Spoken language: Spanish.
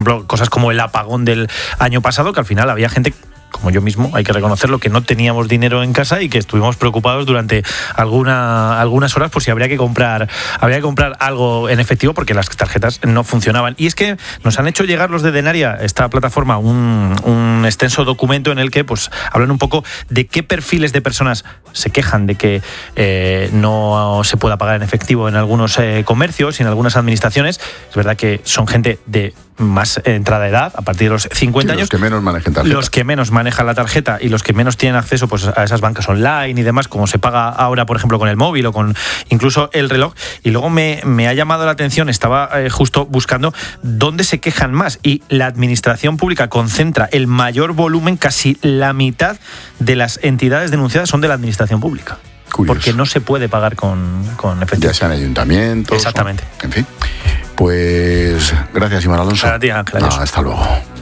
ejemplo, cosas como el apagón del año pasado, que al final había gente, como yo mismo, hay que reconocerlo, que no teníamos dinero en casa y que estuvimos preocupados durante algunas horas por si habría que comprar algo en efectivo, porque las tarjetas no funcionaban. Y es que nos han hecho llegar los de Denaria, esta plataforma, un extenso documento en el que pues hablan un poco de qué perfiles de personas se quejan de que no se pueda pagar en efectivo en algunos comercios y en algunas administraciones. Es verdad que son gente de más entrada de edad, a partir de los 50 años. Los que menos manejan tarjeta. Los que menos manejan la tarjeta y los que menos tienen acceso pues a esas bancas online y demás, como se paga ahora, por ejemplo, con el móvil o con incluso el reloj. Y luego me ha llamado la atención, estaba justo buscando dónde se quejan más, y la administración pública concentra el mayor volumen, casi la mitad de las entidades denunciadas son de la administración pública. Curioso. Porque no se puede pagar con efectivo. Ya sean ayuntamientos. Exactamente. En fin. Pues gracias, Iván Alonso. Para ti, Ángel. Hasta luego.